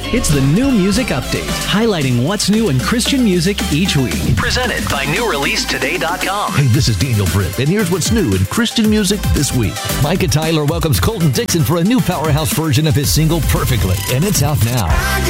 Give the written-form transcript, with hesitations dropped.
It's the New Music Update, highlighting what's new in Christian music each week. Presented by NewReleaseToday.com. Hey, this is Daniel Britt, and here's what's new in Christian music this week. Micah Tyler welcomes Colton Dixon for a new powerhouse version of his single Perfectly, and it's out now.